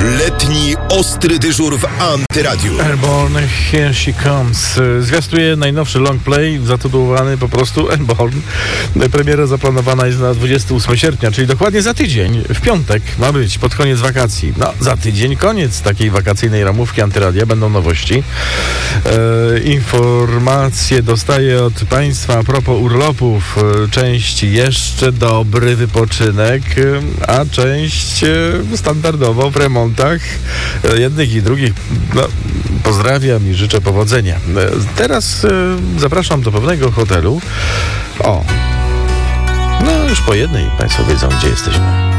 Letni ostry dyżur w Antyradiu. Airborne, Here She Comes. Zwiastuje najnowszy longplay zatytułowany po prostu Airborne. Premiera zaplanowana jest na 28 sierpnia, czyli dokładnie za tydzień. W piątek ma być, pod koniec wakacji. No, za tydzień koniec takiej wakacyjnej ramówki Antyradia. Będą nowości. Informacje dostaję od Państwa a propos urlopów. Część jeszcze dobry wypoczynek, a część standardowo w remontach jednych i drugich. No, pozdrawiam i życzę powodzenia. Teraz zapraszam do pewnego hotelu. O, no już po jednej Państwo wiedzą, gdzie jesteśmy.